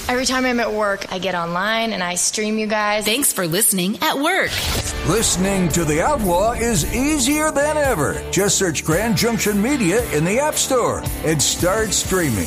Every time I'm at work, I get online and I stream you guys. Thanks for listening at work. Listening to The Outlaw is easier than ever. Just search Grand Junction Media in the App Store and start streaming.